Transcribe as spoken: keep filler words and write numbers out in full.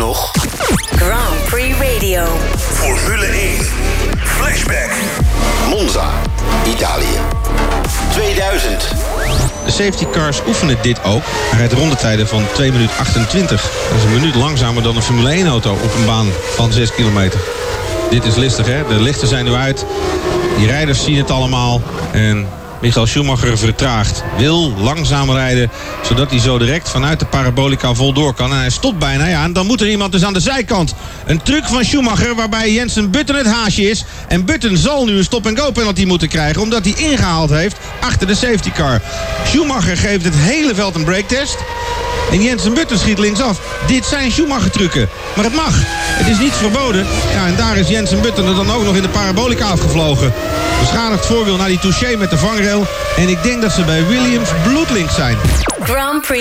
nog? Grand Prix Radio. Formule één. Flashback. Monza, Italië. tweeduizend. De safety cars oefenen dit ook. Hij rijdt rondetijden van twee minuten achtentwintig. Dat is een minuut langzamer dan een Formule één auto op een baan van zes kilometer. Dit is listig, hè? De lichten zijn nu uit. Die rijders zien het allemaal. En Michael Schumacher vertraagt. Wil langzaam rijden, zodat hij zo direct vanuit de parabolica vol door kan. En hij stopt bijna, ja. En dan moet er iemand dus aan de zijkant. Een truc van Schumacher waarbij Jensen Button het haasje is. En Button zal nu een stop-and-go penalty moeten krijgen, omdat hij ingehaald heeft achter de safety car. Schumacher geeft het hele veld een breaktest. En Jensen Button schiet linksaf. Dit zijn Schumacher-trucken. Maar het mag. Het is niet verboden. Ja, en daar is Jensen Button er dan ook nog in de parabolica afgevlogen. Beschadigd voorwiel naar die touché met de vangrail. En ik denk dat ze bij Williams bloedlinks zijn. Grand Prix